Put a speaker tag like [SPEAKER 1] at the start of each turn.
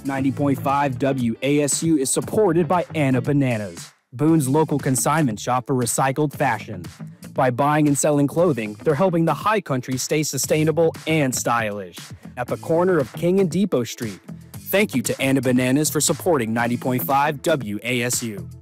[SPEAKER 1] 90.5 WASU is supported by Anna Bananas, Boone's local consignment shop for recycled fashion. By buying and selling clothing, they're helping the high country stay sustainable and stylish. At the corner of King and Depot Street. Thank you to Anna Bananas for supporting 90.5 WASU.